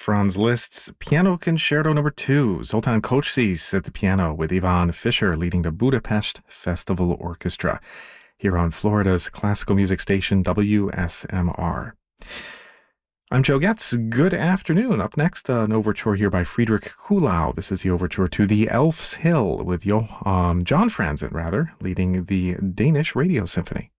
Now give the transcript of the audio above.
Franz Liszt's Piano Concerto No. 2, Zoltan Kocsis at the piano with Ivan Fischer leading the Budapest Festival Orchestra here on Florida's classical music station WSMR. I'm Joe Getz. Good afternoon. Up next, an overture here by Friedrich Kuhlau. This is the overture to The Elf's Hill with John Franzen, leading the Danish Radio Symphony.